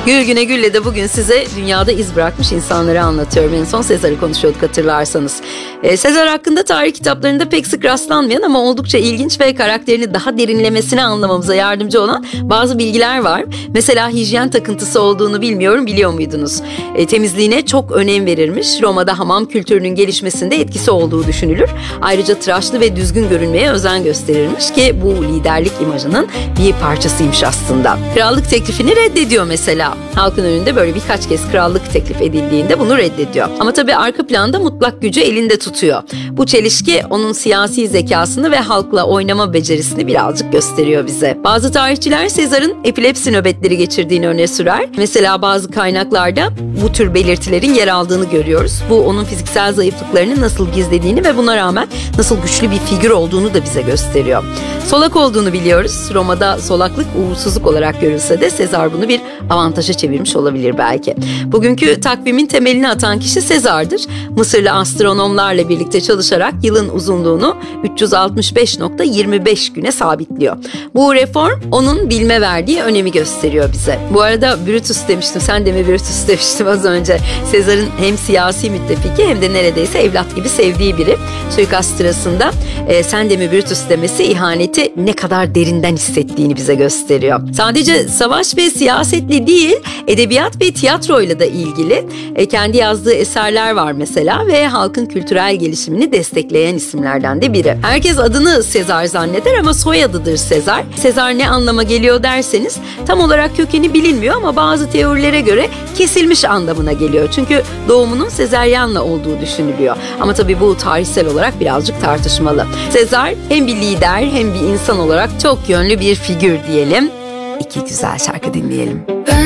Gül Güne Gül'le de bugün size dünyada iz bırakmış insanları anlatıyorum. En son Sezar'ı konuşuyorduk, hatırlarsanız. Sezar hakkında tarih kitaplarında pek sık rastlanmayan ama oldukça ilginç ve karakterini daha derinlemesine anlamamıza yardımcı olan bazı bilgiler var. Mesela hijyen takıntısı olduğunu bilmiyorum, biliyor muydunuz? Temizliğine çok önem verirmiş. Roma'da hamam kültürünün gelişmesinde etkisi olduğu düşünülür. Ayrıca tıraşlı ve düzgün görünmeye özen gösterirmiş ki bu liderlik imajının bir parçasıymış aslında. Krallık teklifini reddediyor mesela. Halkın önünde böyle birkaç kez krallık teklif edildiğinde bunu reddediyor. Ama tabii arka planda mutlak gücü elinde tutuyor. Bu çelişki onun siyasi zekasını ve halkla oynama becerisini birazcık gösteriyor bize. Bazı tarihçiler Sezar'ın epilepsi nöbetleri geçirdiğini öne sürer. Mesela bazı kaynaklarda bu tür belirtilerin yer aldığını görüyoruz. Bu onun fiziksel zayıflıklarını nasıl gizlediğini ve buna rağmen nasıl güçlü bir figür olduğunu da bize gösteriyor. Solak olduğunu biliyoruz. Roma'da solaklık uğursuzluk olarak görülse de Sezar bunu bir avantaja çevirmiş olabilir belki. Bugünkü takvimin temelini atan kişi Sezar'dır. Mısırlı astronomlarla birlikte çalışarak yılın uzunluğunu 365.25 güne sabitliyor. Bu reform onun bilime verdiği önemi gösteriyor bize. Bu arada Brutus demiştim, sen de mi Brutus demiştim az önce. Sezar'ın hem siyasi müttefiki hem de neredeyse evlat gibi sevdiği biri. Suikast sırasında sen de mi Brutus demesi ihaneti ne kadar derinden hissettiğini bize gösteriyor. Sadece savaş ve siyasetle değil, edebiyat ve tiyatroyla da ilgili kendi yazdığı eserler var mesela ve halkın kültürel gelişimini destekleyen isimlerden de biri. Herkes adını Sezar zanneder ama soyadıdır Sezar. Sezar ne anlama geliyor derseniz tam olarak kökeni bilinmiyor ama bazı teorilere göre kesilmiş anlamına geliyor. Çünkü doğumunun sezaryenle olduğu düşünülüyor. Ama tabii bu tarihsel olarak birazcık tartışmalı. Sezar hem bir lider hem bir insan olarak çok yönlü bir figür diyelim. İki güzel şarkı dinleyelim.